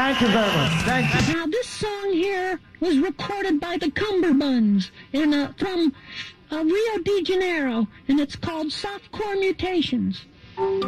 Thank you very much. Thank you. Now, this song here was recorded by the Cumberbuns from Rio de Janeiro, and it's called Softcore Mutations.